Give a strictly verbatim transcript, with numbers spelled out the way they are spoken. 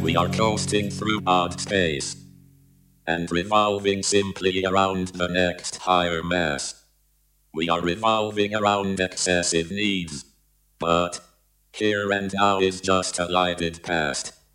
We are coasting through odd space and revolving simply around the next higher mass. We are revolving around excessive needs, but here and now is just a lighted past.